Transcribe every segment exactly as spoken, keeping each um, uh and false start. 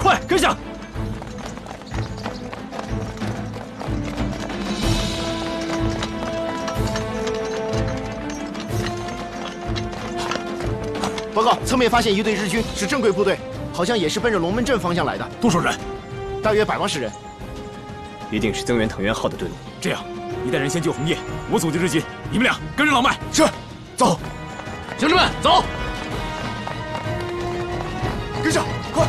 快跟上！ 报告，侧面发现一队日军，是正规部队，好像也是奔着龙门阵方向来的。 多少人？ 大约百八十人。 一定是增援藤原浩的队伍。 这样，你带人先救红叶，我阻击日军，你们俩跟着老麦。 是，走。 兄弟们，走！ 跟上，快！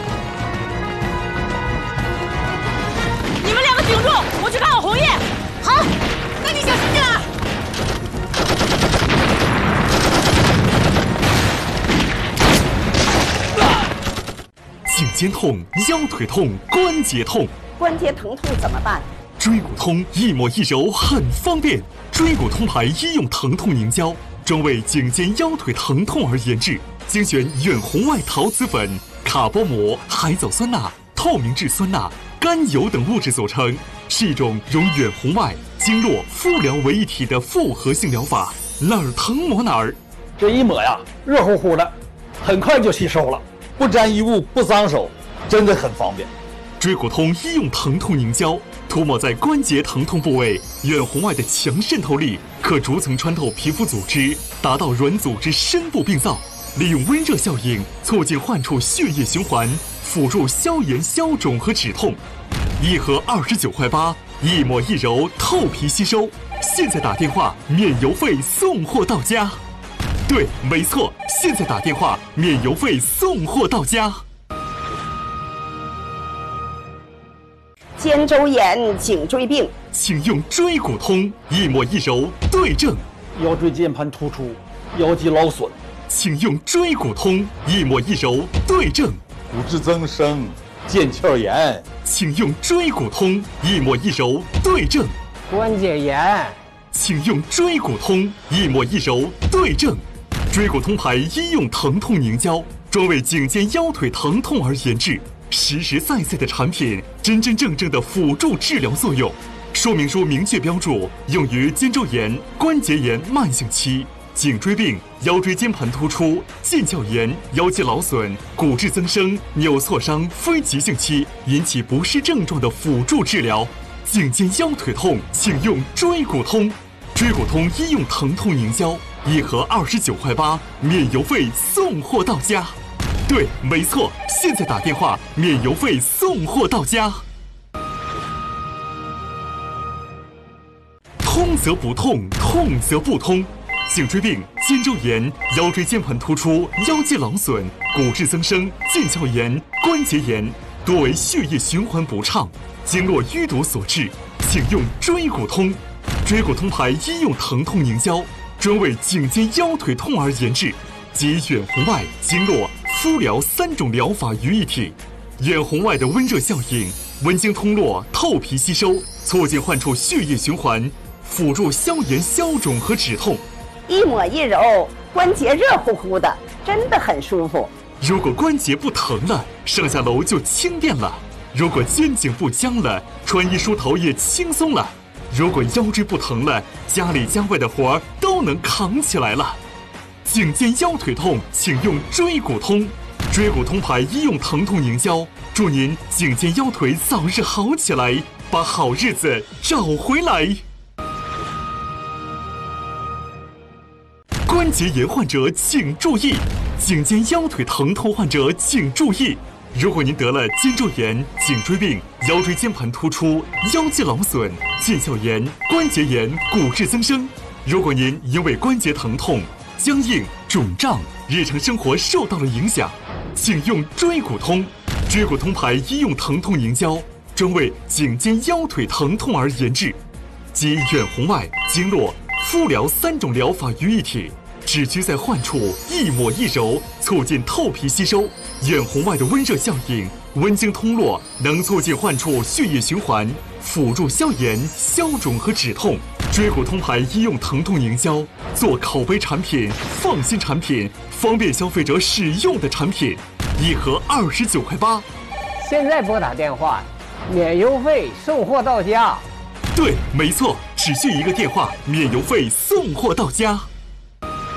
你们两个顶住，我去看好红叶。好，那你小心点儿。 颈肩痛、腰腿痛、关节痛， 关节疼痛怎么办？ 椎骨通一抹一揉很方便。椎骨通牌医用疼痛凝胶，专为颈肩腰腿疼痛而研制，精选远红外陶瓷粉、卡波膜、海藻酸钠、透明质酸钠、甘油等物质组成，是一种融远红外、经络、敷疗为一体的复合性疗法，哪儿疼抹哪儿。 这一抹呀，热乎乎的，很快就吸收了，不沾衣物，不脏手，真的很方便。 椎骨通医用疼痛凝胶，涂抹在关节疼痛部位，远红外的强渗透力可逐层穿透皮肤组织，达到软组织深部病灶，利用温热效应促进患处血液循环，辅助消炎消肿和止痛。一盒二十九块八，一抹一揉，透皮吸收。现在打电话免邮费送货到家。对，没错，现在打电话免邮费送货到家。 肩周炎、颈椎病， 请用椎骨通，一抹一揉对症。 腰椎间盘突出、腰肌劳损， 请用椎骨通，一抹一揉对症。 骨质增生、腱鞘炎， 请用椎骨通，一抹一揉对症。 关节炎， 请用椎骨通，一抹一揉对症。椎骨通牌医用疼痛凝胶，专为颈肩腰腿疼痛而研制。实实在在的产品，真真正正的辅助治疗作用。说明书明确标注，用于肩周炎、关节炎慢性期、颈椎病、腰椎间盘突出、腱鞘炎、腰肌劳损、骨质增生、扭挫伤非急性期引起不适症状的辅助治疗。颈肩腰腿痛，请用椎骨通。椎骨通医用疼痛凝胶，一盒二十九块八，免邮费送货到家。对，没错，现在打电话免邮费送货到家。通则不痛，痛则不通。颈椎病、肩周炎、腰椎间盘突出、腰肌劳损、骨质增生、腱鞘炎、关节炎，多为血液循环不畅、经络淤堵所致，请用椎骨通。椎骨通牌医用疼痛凝胶，专为颈肩腰腿痛而研制，集远红外、经络、敷疗三种疗法于一体。远红外的温热效应，温经通络，透皮吸收，促进患处血液循环，辅助消炎消肿和止痛。 一抹一揉，关节热乎乎的，真的很舒服。 如果关节不疼了，上下楼就轻便了；如果肩颈不僵了，穿衣梳头也轻松了；如果腰椎不疼了，家里家外的活儿都能扛起来了。颈肩腰腿痛，请用椎骨通。椎骨通牌医用疼痛凝胶，祝您颈肩腰腿早日好起来，把好日子找回来。关节炎患者请注意，颈肩腰腿疼痛患者请注意。如果您得了肩周炎、颈椎病、腰椎间盘突出、腰肌劳损、腱鞘炎、关节炎、骨质增生，如果您因为关节疼痛、僵硬、肿胀，日常生活受到了影响，请用椎骨通。椎骨通牌医用疼痛凝胶，专为颈肩腰腿疼痛而研制，集远红外、经络、敷疗三种疗法于一体，只需在患处一抹一揉，促进透皮吸收。远红外的温热效应，温经通络，能促进患处血液循环，辅助消炎、消肿和止痛。椎骨通牌医用疼痛凝胶，做口碑产品、放心产品、方便消费者使用的产品，一盒二十九块八。 现在拨打电话，免邮费送货到家。 对，没错，只需一个电话，免邮费送货到家。